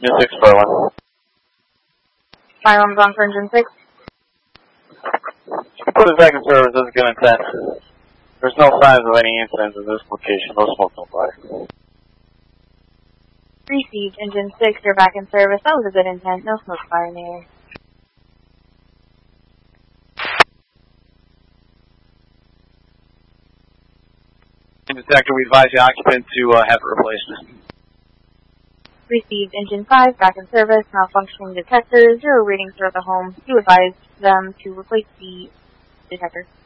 Engine 6, fire one. Fire alarm's on for engine 6. Put it back in service, that's a good intent. There's no signs of any incidents at this location, no smoke, no fire. Received, engine 6, you're back in service. That was a good intent. No smoke, fire in the air. Detector, we advise the occupant to have a replacement. Received, engine 5, back in service. Malfunctioning detector, 0 readings throughout the home. You advised them to replace the detector.